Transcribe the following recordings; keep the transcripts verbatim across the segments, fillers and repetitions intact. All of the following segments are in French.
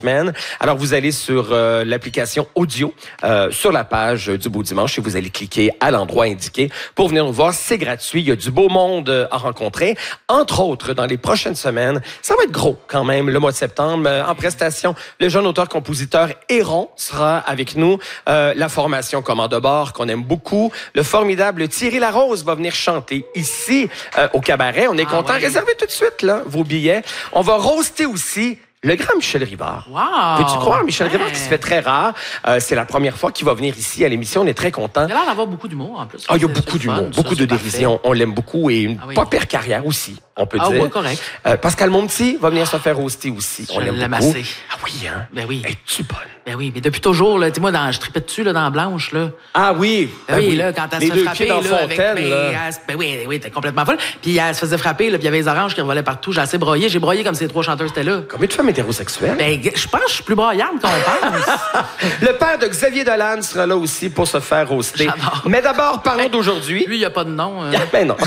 Alors, vous allez sur euh, l'application audio, euh, sur la page du Beau Dimanche, et vous allez cliquer à l'endroit indiqué pour venir nous voir. C'est gratuit. Il y a du beau monde à rencontrer. Entre autres, dans les prochaines semaines, ça va être gros quand même, le mois de septembre. Euh, en prestation, le jeune auteur-compositeur Héron sera avec nous. Euh, la formation Commande de bord, qu'on aime beaucoup. Le formidable Thierry Larose va venir chanter ici, euh, au cabaret. On est ah, content. Ouais. Réservez tout de suite là, vos billets. On va roaster aussi le grand Michel Rivard. Wow! Peux-tu croire, Michel ouais. Rivard, qui se fait très rare. Euh, c'est la première fois qu'il va venir ici à l'émission. On est très contents. Il a l'air d'avoir beaucoup d'humour, en plus. Ah, il y a beaucoup d'humour, beaucoup de dérision. On l'aime beaucoup et une ah, oui. pas pire carrière aussi, on peut ah, dire. Ah oui, correct. Euh, Pascal Monti va venir se faire roaster aussi. Je on l'aime beaucoup. Massé. Ah oui, hein? Ben oui. Es-tu bonne? Ben oui, mais depuis toujours, là, tu sais, moi, dans, je tripais dessus, là, dans Blanche, là. Ah oui! Ben, ben oui, oui, là, quand elle les se fait frapper, dans là, Fontaine, avec, là. ben, elle, ben oui, oui, t'es complètement folle. Puis elle se faisait frapper, là, puis il y avait les oranges qui revolaient partout. J'ai assez broyé. J'ai broyé comme ces trois chanteurs étaient là. Combien de femmes hétérosexuelles? Ben, je pense que je suis plus broyante qu'on pense. Le père de Xavier Dolan sera là aussi pour se faire roaster. J'adore. Mais d'abord, parlons d'aujourd'hui. Lui, il n'y a pas de nom. Hein. Ben non.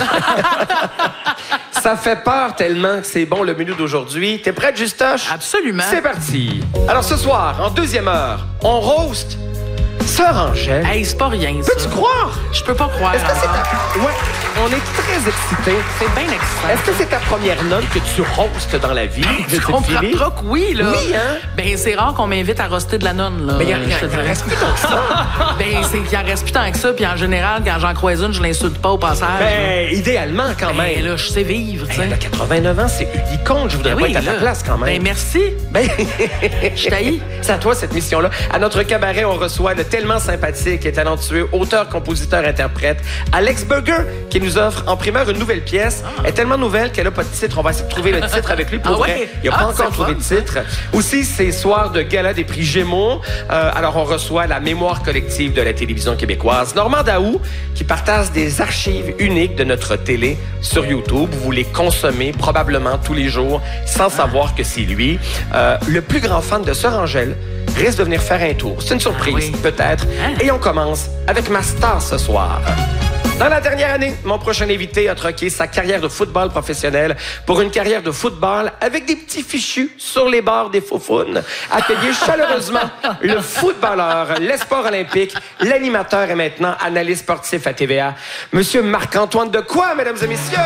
Ça fait peur tellement que c'est bon le menu d'aujourd'hui. T'es prête, Justoche? Absolument. C'est parti. Alors ce soir, en deuxième heure, on roast Sœur Angèle. Hey, c'est pas rien, ça. Peux-tu croire? Je peux pas croire. Est-ce que c'est ta... Ouais, on est très excités. C'est bien excitant. Est-ce que c'est ta première note que tu roastes dans la vie? Hey, tu comprendras que oui, là. Oui, hein? Ben, c'est rare qu'on m'invite à roaster de la nonne, là. Mais il en reste plus tant que ça. Ben, c'est qu'il en reste plus tant que ça. Puis en général, quand j'en croise une, je l'insulte pas au passage. Ben, idéalement, quand ben, même. là, je sais vivre, tu sais. Elle a quatre-vingt-neuf ans, c'est uniconque. Je voudrais ben pas oui, être à ta là. place, quand même. Ben, merci. Ben, je t'haïs. C'est à toi, cette mission-là. À notre cabaret, on reçoit le tellement sympathique et talentueux auteur, compositeur, interprète Alex Burger, qui nous offre en primeur une nouvelle pièce. Ah. Elle est tellement nouvelle qu'elle n'a pas de titre. On va essayer de trouver le titre avec lui pour ah vrai. Ouais? Il n'a ah, pas encore trouvé fun, de titre. Aussi, c'est soir de gala des prix Gémeaux. Euh, alors, on reçoit la mémoire collective de la télévision québécoise, Normand Daou, qui partage des archives uniques de notre télé sur YouTube. Vous les consommez probablement tous les jours sans ah. savoir que c'est lui. Euh, le plus grand fan de Sœur Angèle risque de venir faire un tour. C'est une surprise, ah oui. peut-être. Hein? Et on commence avec ma star ce soir. Dans la dernière année, mon prochain invité a troqué sa carrière de football professionnel pour une carrière de football avec des petits fichus sur les bords des faufounes. Accueillez chaleureusement le footballeur, l'espoir olympique, l'animateur et maintenant analyste sportif à T V A, Monsieur Marc-Antoine Dequoy, mesdames et messieurs.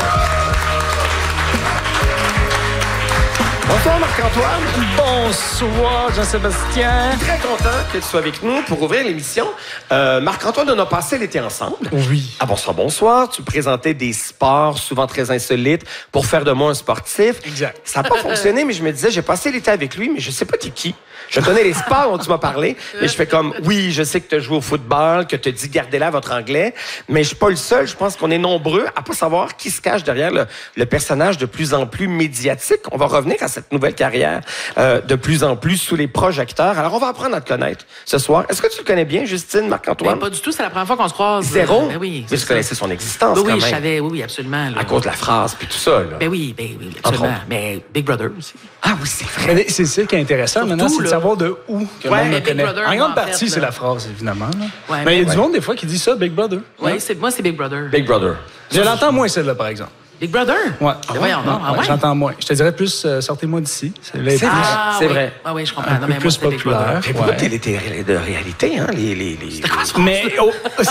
Bonsoir Marc-Antoine. Bonsoir Jean-Sébastien. Très content que tu sois avec nous pour ouvrir l'émission. Euh, Marc-Antoine, on a passé l'été ensemble. Oui. Ah bonsoir, bonsoir. Tu présentais des sports souvent très insolites pour faire de moi un sportif. Exact. Ça n'a pas fonctionné, mais je me disais, j'ai passé l'été avec lui, mais je sais pas t'es qui. Je connais les sports dont tu m'as parlé, mais je fais comme, oui, je sais que tu as joué au football, que tu as dit gardez là votre anglais, mais je suis pas le seul. Je pense qu'on est nombreux à pas savoir qui se cache derrière le, le personnage de plus en plus médiatique. On va revenir à cette nouvelle carrière euh, de plus en plus sous les projecteurs. Alors, on va apprendre à te connaître ce soir. Est-ce que tu le connais bien, Justine, Marc-Antoine? Ben, pas du tout. C'est la première fois qu'on se croise. Zéro? Ben oui. Mais tu connaissais son existence, ben oui, quand même. Oui, je savais. Oui, oui, absolument. Là. À cause de la phrase, puis tout ça, là. Ben oui, ben oui, absolument. Mais Big Brother aussi. Ah oui, c'est vrai. Mais c'est ça qui est intéressant Surtout, maintenant, c'est de là. savoir de où que ouais, le monde me Big connaît. Brother, en grande en partie, fait, c'est là. la phrase, évidemment. Là. Ouais, mais il y a ouais. du monde, des fois, qui dit ça, Big Brother. Oui, ouais. c'est, moi, c'est Big Brother. Big Brother. Je l'entends moins, celle-là, par exemple. Big Brother? Ouais. Ah, voyons donc. Ah, ouais, ouais? J'entends moins. Je te dirais plus, euh, sortez-moi d'ici. C'est vrai. C'est vrai. Ah, c'est oui. vrai. Ah oui, je comprends. Un non, peu mais moi, plus c'était Big populaire. Brother. Mais beaucoup Ouais. de télé de réalité, hein, les... les, les... Mais, oh,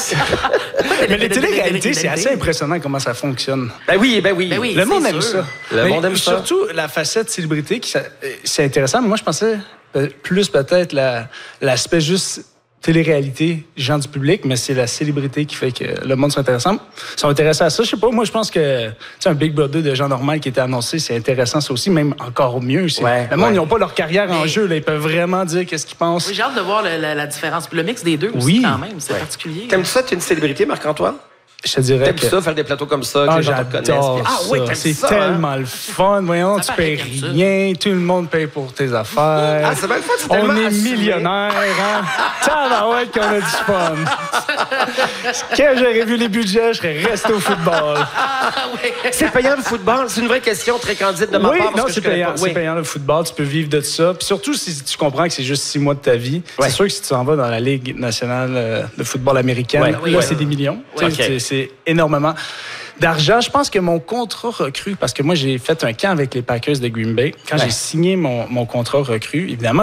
mais les téléréalités, c'est assez impressionnant comment ça fonctionne. Ben oui, ben oui. Ben oui. Le monde c'est aime sûr. ça. Le Mais monde aime ça. Surtout la facette célébrité, qui, ça- c'est intéressant. Mais moi, je pensais euh, plus peut-être la- l'aspect juste télé-réalité, gens du public, mais c'est la célébrité qui fait que le monde s'intéresse. Ils sont intéressés à ça. Je sais pas, moi, je pense que tu sais, un Big Brother de gens normaux qui était annoncé, c'est intéressant ça aussi, même encore mieux. C'est, Ouais, le monde, ouais. ils n'ont pas leur carrière en Mais- jeu. Là, ils peuvent vraiment dire qu'est-ce qu'ils pensent. Oui, j'ai hâte de voir le- la, la différence. Puis le mix des deux aussi, Oui. quand même. C'est Ouais. particulier. T'aimes ça, t'es une célébrité, Marc-Antoine? Je te dirais T'aimes que... ça, faire des plateaux comme ça, que Ah, les gens te connaissent? j'adore puis- Ah ça. oui, t'aimes c'est ça, tellement hein? le fun. Voyons, Ça tu paraît payes comme ça. rien. Tout le monde paye pour tes affaires. Ah, c'est bien le fun, c'est On tellement est assumé. millionnaires, hein? Tabarouette qu'on a du fun. Quand j'aurais vu les budgets, je serais resté au football. Ah oui. C'est payant le football? C'est une vraie question très candide de ma Oui, part. parce non, que c'est je connais payant. pas. C'est Oui. payant le football. Tu peux vivre de ça. Puis surtout si tu comprends que c'est juste six mois de ta vie. Ouais. C'est sûr que si tu t'en vas dans la Ligue nationale euh, de football américaine, Ouais, là, oui, c'est ouais. des millions. Ouais. Tu sais, Ok. c'est, c'est énormément. D'argent, je pense que mon contrat recrue, parce que moi, j'ai fait un camp avec les Packers de Green Bay. Quand Ouais. j'ai signé mon, mon contrat recrue, évidemment,